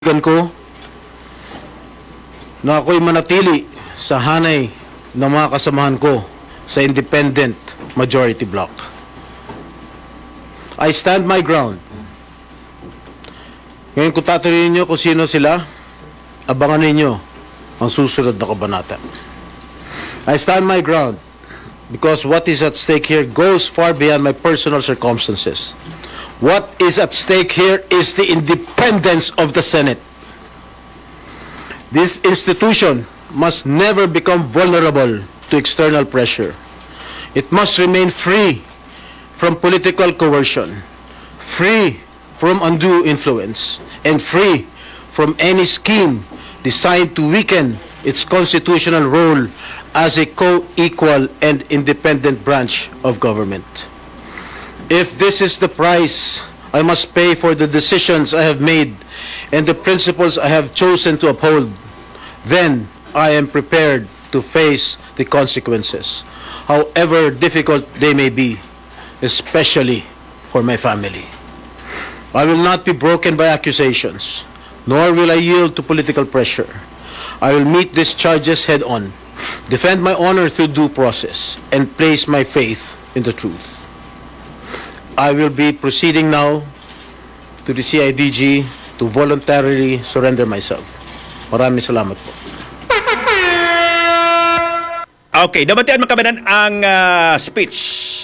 ko na ako'y manatili sa hanay ng mga kasamahan ko sa independent majority bloc. I stand my ground. Ngayon kung tatanungin niyo kung sino sila, abangan ninyo ang susunod na kabanata. I stand my ground because what is at stake here goes far beyond my personal circumstances. What is at stake here is the independence of the Senate. This institution must never become vulnerable to external pressure. It must remain free from political coercion, free from undue influence, and free from any scheme designed to weaken its constitutional role as a co-equal and independent branch of government. If this is the price I must pay for the decisions I have made and the principles I have chosen to uphold, then I am prepared to face the consequences, however difficult they may be, especially for my family. I will not be broken by accusations, nor will I yield to political pressure. I will meet these charges head on, defend my honor through due process, and place my faith in the truth. I will be proceeding now to the CIDG to voluntarily surrender myself. Maraming salamat po. Okay, nabatian makabanan ang speech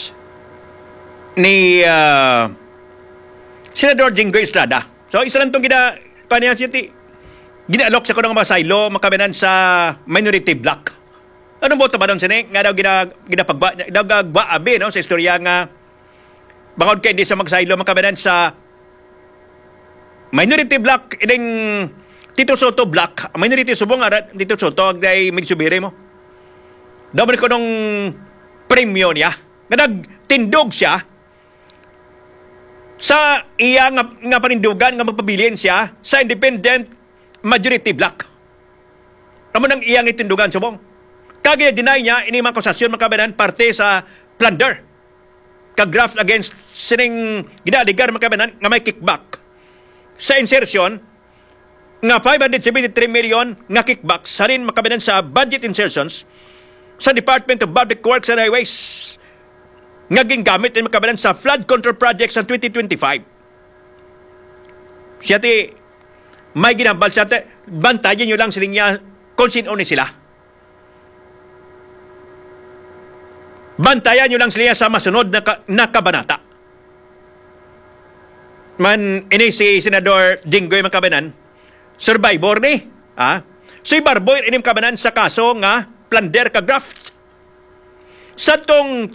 ni Senador Jinggoy Estrada. So, isa lang itong ginaalok sa kunong mga silo makabanan sa minority bloc. Anong boto ba doon sinig? Nga daw ginapagba-abi no, sa istorya nga bangod kay hindi sa magsaylo makabanan sa minority block ining Tito Soto block, minority subong arat Tito Soto agday migsubiri mo. Dapat ko nung premyo niya nga nagtindog siya sa iya nga panindugan nga magpabilin siya sa independent majority block. Amo nang iyang itindugan subong. Kagaya deny niya ini mga akusasyon makabanan parte sa plunder ka-graft against sining ginadigar makabanan nga may kickback sa insertion nga 573 million nga kickback sa rin makabanan sa budget insertions sa Department of Public Works and Highways nga gingamit din makabanan sa flood control projects sa 2025. Siya ti may ginambal siya ti bantayan nyo lang siling niya kung sino ni sila. Bantayan nyo lang sila sa masunod na kabanata. Man, ini si Senador Jinggoy makabanan, survivor ni. So, ibarboy inim kabanan sa kaso nga plunder ka graft. Sa tong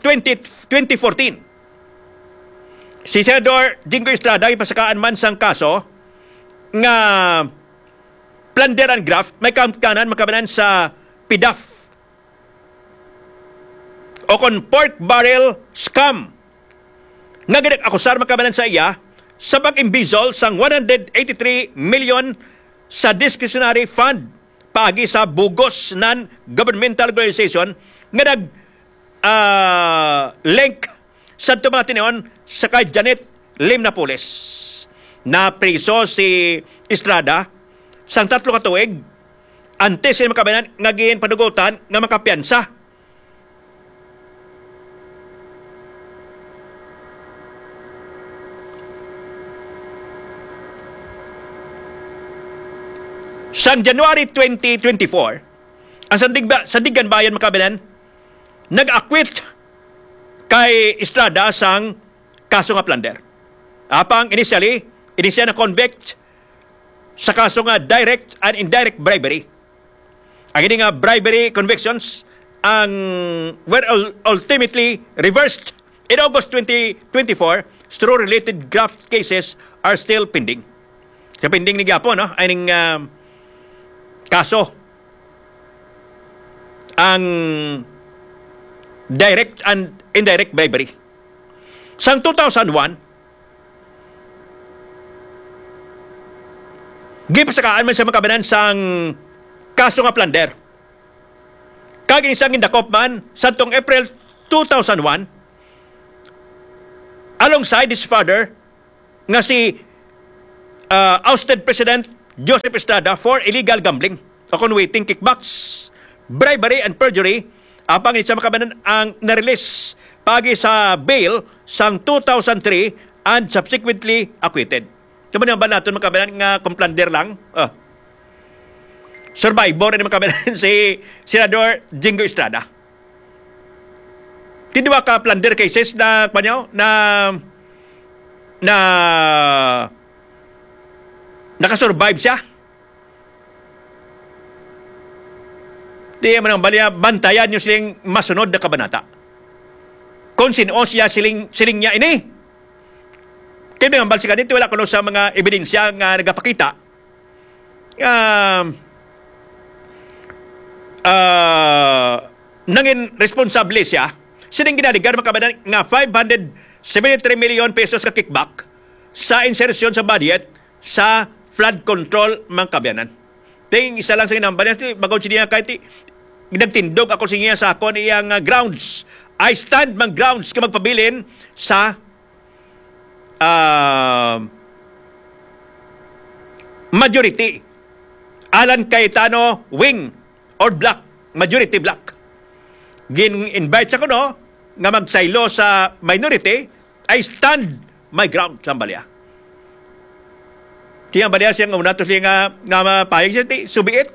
2014, si Senador Jinggoy Estrada ipasakaan man sang kaso nga plunder and graft, may kamkanan makabanan sa PDAF o kon pork barrel scam nga ginag-akusar makabanan sa iya sa pag-imbizol sang 183 million sa discretionary fund paagi sa bugos non-governmental organization nga link sa tumatinion sa kay Janet Lim Napoles. Napriso si Estrada sang 3 ka tuig antes sila makabanan nga padugutan nga makapiyansa. Sang January 2024, ang Sandigan Bayan makabanan nag-acquit kay Estrada sang kaso nga plunder. Apang initially na convict sa kaso nga direct and indirect bribery. Ang ini nga bribery convictions ang were ultimately reversed in August 2024. Straw-related graft cases are still pending. Sa pending ni Gapo, no? Aning kaso ang direct and indirect bribery. Sang 2001, gipasakaan man sa makabanan sang kaso nga plunder. Kagin isang indakop man sa tong April 2001 alongside his father nga si ousted President Joseph Estrada for illegal gambling o conwaiting kickbacks, bribery and perjury. Apang isa makabanan ang na-release pagi sa bail sang 2003 and subsequently acquitted. Kaman ba natin makabanan nga complander lang? Survivor na makabanan si Senador Jingo Estrada. Tidwa ka plunder cases na kanyaw na nakasurvive siya. Di man ang balya, bantayan nyo siling masunod na kabanata. Kung sino siya siling niya ini. Kaya nga balsi ka dito, wala kuno sa mga ebidensya nga nagapakita. Nangin responsable siya. Sining ginaligar makabanan nga 573 million pesos ka kickback sa insertion sa budget sa flood control mga kabyanan. Ting isa lang sa ginambalan, bagaw siya kahit nagtindog ako siya sa ako niyang grounds. I stand mang grounds ka magpabilin sa majority. Alan Cayetano wing or black, majority black. Gin-invite siya ko no, nga magsaylo sa minority, I stand my ground sa balya. Kaya balya siya nga unatos siya nga mapayag siya, subiit.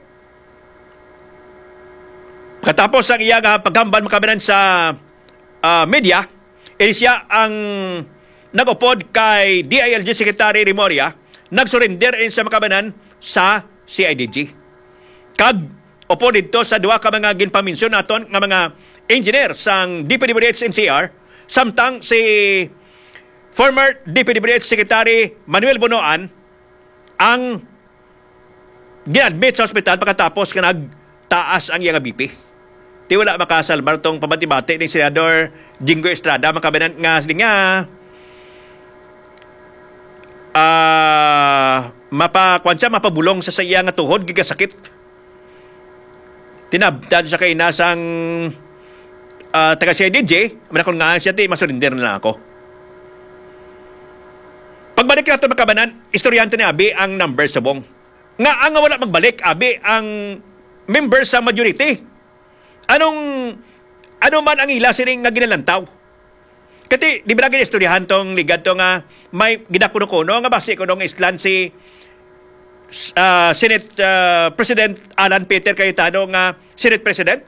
Katapos ang iya nga paghamban makabanan sa media, siya ang nag-upod kay DILG Secretary Remoria, nag-surrender sa makabanan sa CIDG. Kag upod dito sa duwa ka mga ginpaminsyon naton nga mga engineer sang DPWH NCR, samtang si former DPWH Secretary Manuel Bonoan ang ginadmit sa ospital pagkatapos ka nagtaas ang iyang BP. Di wala makasalbar tong pabati-bati ni Senador Jingo Estrada makabanan nga silinga mapabulong sa iya nga tuhod gigasakit. Tinabtan siya kay nasang taga CIDG, manakon nga siya masurinder na lang ako. Pagbalik natin makabanan, istoryante ni Abi ang number sa bong. Nga ang wala magbalik, Abi ang member sa majority. Ano man ang ila sining nga ginalantaw. Kati, di ba lagi istoryahan tong ligad to nga may gidakuno-kuno nga basi ko nung islan si Senate President Alan Peter Cayetano nga Senate President?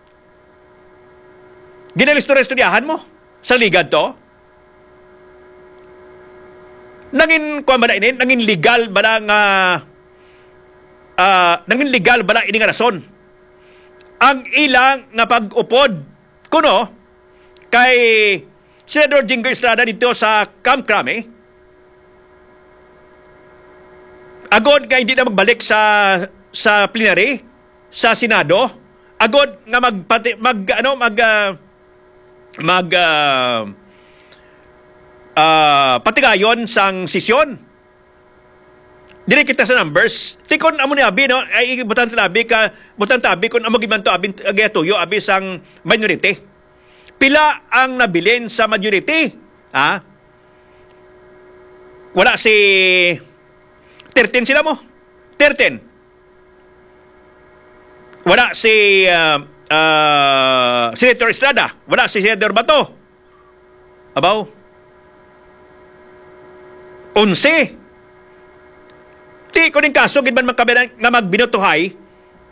Ginalistoryahan mo sa ligad to? Nangin kuan ba na ini? Nangin legal ba nga nangin legal ba na ini nga rason? Ang ilang nga pag-upod kuno kay Senador Jingo Estrada dito sa Camp Crame, agod nga hindi na magbalik sa plenary sa Senado, agod nga patigayon sang sesyon. Dili kita sa numbers. Tikon amo ni Abi no, ay butan tabi kun amo gimanto abi agatuyo abi sang minority. Pila ang nabilin sa majority? Wala si 13 sila mo. 13. Wala si Senator Estrada. Wala si Senador Bato. Abaw. 11. Ti ko ning kaso gid man magkabilang nga magbinotohay.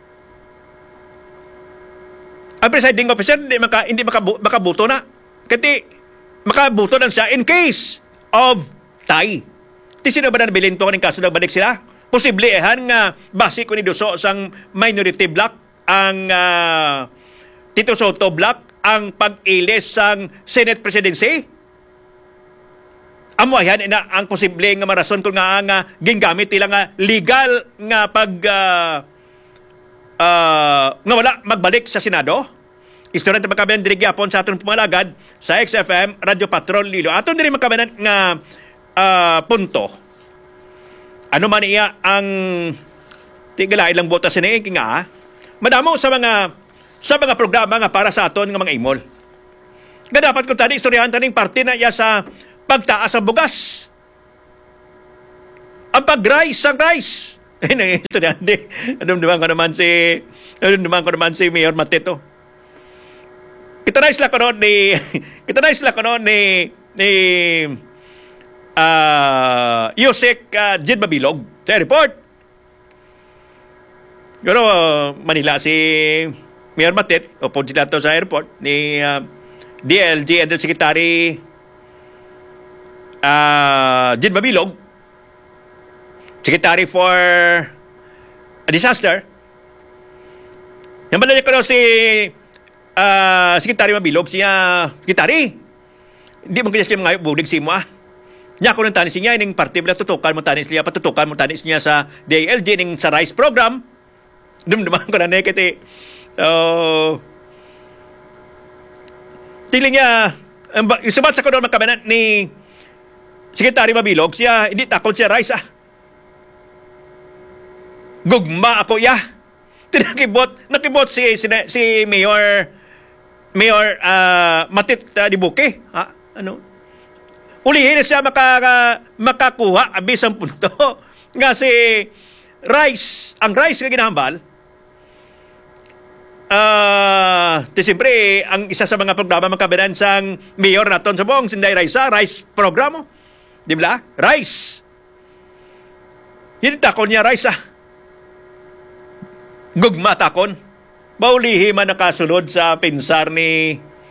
Ang presiding officer hindi makabuto na. Kasi makabuto lang siya in case of tie. Ti sino ba na nabilin to kaning kaso nagbalik sila? Posible nga base ko ni Duso sang minority block ang Tito Soto block ang pag-ilis sang Senate presidency. Amo yan na ang posible nga marason kung nga gingamit nila nga legal nga pag nga wala magbalik sa Senado. Istorya na makabanan diri gyapon sa aton pumalagad sa XFM Radio Patrol Lilo. Aton diri makabanan nga punto. Ano man iya ang tigala ilang botas ni nga madamo sa mga programa nga para sa aton nga mga imol. Nga dapat ko tani istoryahan taning parte na iya sa pagtaas sa bugas. Ang pag-rise ang rice. Ay, estudyante. Naman ko naman si Mayor Matito. Kita-nice lang ko noon ni Yusek Jed Mabilog sa airport. Pero Manila si Mayor Matit, upod sila to sa airport ni DLG Undersecretary Jed Mabilog, Secretary for Disaster. Yung balanya ko si Secretary Mabilog, siya, Secretary, hindi mo kaya siya mga budig si mo Nya ko nang tanis niya, ining party bila patutukan mo tanis niya sa DILG, ining sa RICE program. Dumduman ko na nekiti. Tiling niya, yung sabat sa ko doon magkabanan ni Secretary Mabilog, siya, hindi takot siya RICE Gugma ako nakibot si Mayor Matit Dibuke. Ulihin na siya makakuha abis ang punto. Nga si ang rice nga ginahambal, siyempre, ang isa sa mga programa magkabinan sang mayor naton sa buong Sinday Rice programo. Di ba? Rice. Hindi takon niya rice Gugma takon. Baulihi man nakasulod sa pinsar ni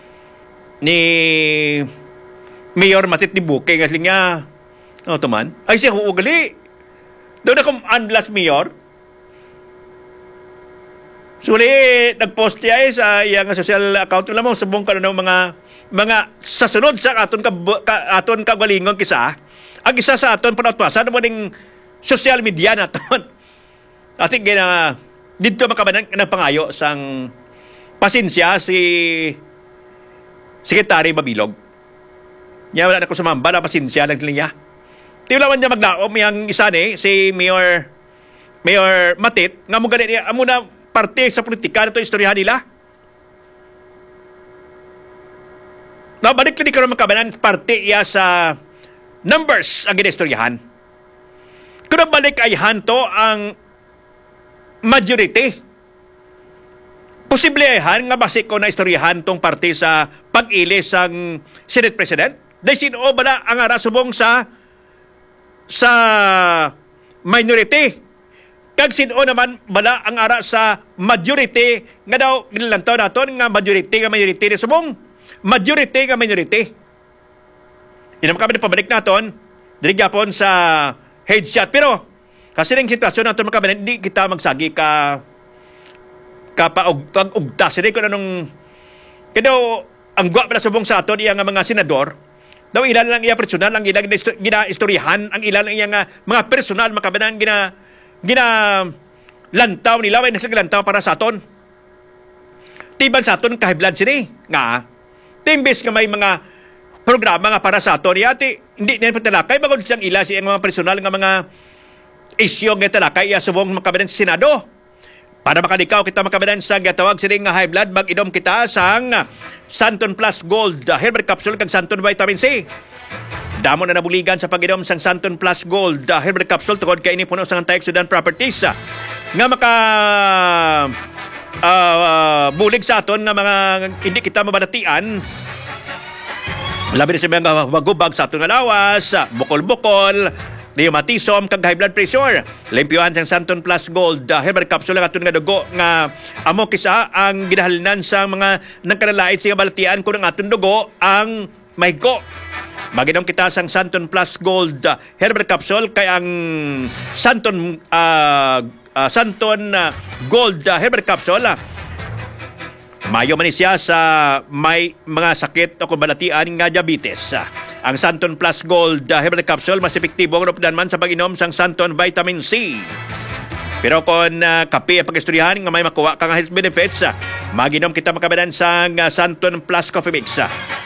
Mayor Matit ni Buke kasi nga tuman. Ay siya huugali. Doon akong unblast mayor. Suli, nag-post siya sa iyang social account. Alam mo, sabong ka na ng mga sasunod sa aton kagalingon kisa. Ang isa sa aton panatwasan mo ng social media na aton. At dito makabanan ng pangayo sang pasensya si Secretary Mabilog. Niya wala na ko sumamba na pasensya ng linya. Di wala man niya maglaom yung isa si Mayor Matit, nga mo ganit niya, amo na parte sa politika na ito, istoryahan nila. Nabalik na di karoon makabanan, parte iya sa numbers ang ginistoryahan. Kung nabalik ay hanto ang majority. Posible ay nga basi ko na istoryahan tong parte sa pag-ilis ang Senate President. Dahil sino bala ang arasubong sa minority. Kag sino naman bala ang ara sa majority nga daw ginilantaw naton nga majority ni subong. Majority nga minority. Ina kami pabalik naton diri gyapon sa headshot, pero kasi ning sitwasyon naton makabanan hindi kita magsagi ka pag-ugtas ko anong kaya ang gwa pala subong sa aton iya nga mga senador daw ilan lang iya personal ang ilang gina-istoryahan ang ilan lang iya nga mga personal makabanan lantaw nila way naglantaw para sa aton. Tiban sa aton kahiblan sini nga timbes nga may mga programa nga para sa aton yati hindi na patalakay bagod siyang ila siyang mga personal nga mga isyu nga talakay iya subong makabanan sa Senado. Para makadikaw kita makabanan sa gatawag sining nga high blood mag-inom kita sang Santon Plus Gold Herbal Capsule kag Santon Vitamin C. Damo na nabuligan sa pag-inom sang Santon Plus Gold Herbal Capsule tungod kay ini puno sang antioxidant properties nga maka bulig sa aton nga mga hindi kita mabalatian. Labi na sa mga magubag sa aton nga lawas, bukol-bukol, rheumatism kag high blood pressure. Limpyuhan sang Santon Plus Gold Herbal Capsule aton nga dugo nga amo kisa ang ginahalinan sa mga nagkanalait sa balatian kun ang aton dugo ang mahigko. Maginom kita sang Santon Plus Gold Herbal Capsule kay ang Santon Gold Herbal Capsule mayo man siya sa may mga sakit o balatian nga diabetes. Ang Santon Plus Gold Herbal Capsule mas epektibo ang rupdan man sa pag-inom sang Santon Vitamin C. Pero kung kape ang pag-istoryahan nga may makuha kang health benefits, maginom kita makabanan sang Santon Plus Coffee Mix.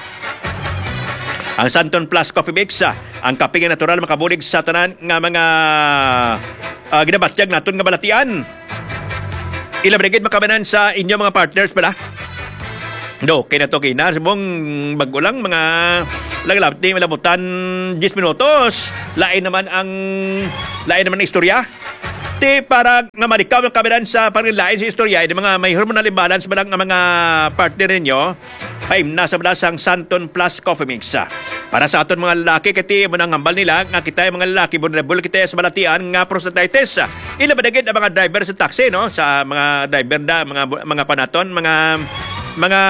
Ang Santon Plus Coffee Mix, ang kape nga natural makabulig sa tanan nga mga ginabatyag naton nga balatian. Ilabrigid makabanan sa inyo mga partners pala. No, kaya na to subong bagulang mga laglap di malamutan 10 minutos. Lain naman ang istorya. Ti para nga marikaw ang kabilan sa panglain sa istorya, yung mga may hormonal imbalance ba lang ang mga partner ninyo, ay nasa balasang Santon Plus Coffee Mix. Para sa aton mga lalaki, kiti mo nang hambal nila, nga kita yung mga lalaki, vulnerable kita sa balatian, nga prostatitis. Ilabadagid ang mga driver sa taxi, no? Sa mga driver na, mga panaton, mga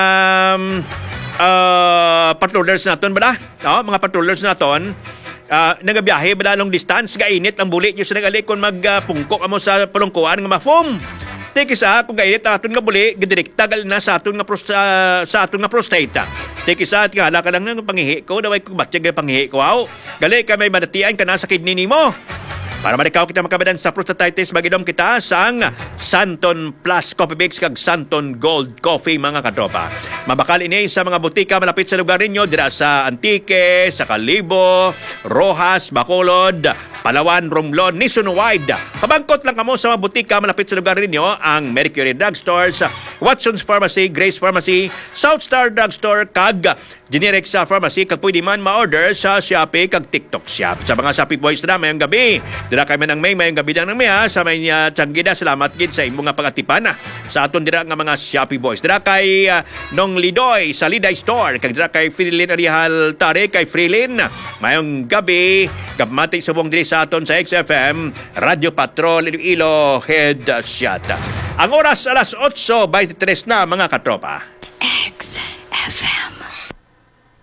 patrollers naton ba? No? Mga patrollers naton, nagabiyahe ba long distance, gainit ang bulit nyo sa nagali kung magpungkok mo sa palungkuan nga ma-foam. Tikisa kung gainit aton nga buli, gidirekta gal na sa aton nga prostate. Tikisa at hala ka lang ng pangihi ko, daway kung batsyag ang pangihi ko. Gali ka may madatian ka na sa kidney nimo. Para marikaw kita makabadan sa prostatitis, mag-inom kita sang Santon Plus Coffee Mix kag Santon Gold Coffee, mga katropa. Mabakal ini sa mga butika malapit sa lugar ninyo, dira sa Antique, sa Calibo, Rojas, Bacolod, Palawan, Romblon, nationwide. Pabangkot lang kamo sa mga butika malapit sa lugar ninyo, ang Mercury Drugstores, Watson's Pharmacy, Grace Pharmacy, South Star Drugstore, kag Generic sa pharmacy, kag pwede man ma-order sa Shopee kag TikTok Shop. Sa mga Shopee boys na mayong gabi, dira kay man ang mayong gabi lang ng maya, sa may tsanggida, salamat gid sa imong nga pagatipan sa aton dira nga mga Shopee boys. Dira kay Nong Lidoy sa Liday Store, kag dira kay Frilin Arihal Tare, kay Frilin mayong gabi, kapmati sa buong diri sa aton sa XFM Radio Patrol Iloilo Head Shot. Ang oras alas 8:23 na, mga katropa.